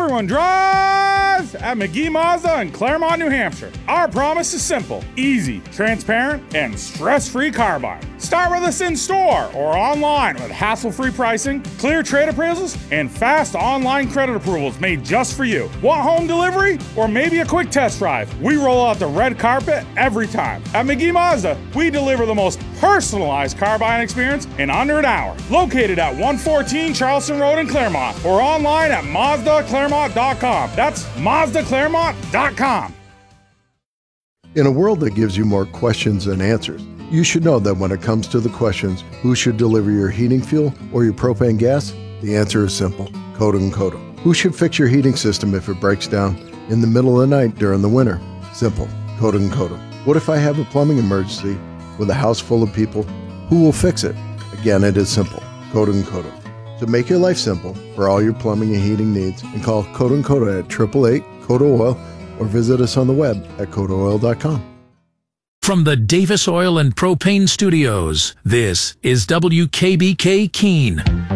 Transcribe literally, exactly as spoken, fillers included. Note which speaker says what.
Speaker 1: Everyone drives at McGee Mazda in Claremont, New Hampshire. Our promise is simple, easy, transparent, and stress-free car buying. Start with us in store or online with hassle-free pricing, clear trade appraisals, and fast online credit approvals made just for you. Want home delivery or maybe a quick test drive? We roll out the red carpet every time. At McGee Mazda, we deliver the most personalized car buying experience in under an hour. Located at one fourteen Charleston Road in Claremont or online at Mazda Claremont dot com. That's Mazda Claremont dot com.
Speaker 2: In a world that gives you more questions than answers, you should know that when it comes to the questions, who should deliver your heating fuel or your propane gas? The answer is simple, Coda and Coda. Who should fix your heating system if it breaks down in the middle of the night during the winter? Simple, Coda and Coda. What if I have a plumbing emergency with a house full of people? Who will fix it? Again, it is simple, Coda and Coda. So make your life simple for all your plumbing and heating needs and call Coda and Coda at eight eight eight, CODA oil or visit us on the web at coda oil dot com.
Speaker 3: From the Davis Oil and Propane Studios, this is W K B K Keene.